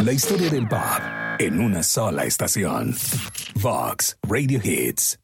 La historia del pop en una sola estación. Vox Radio Hits.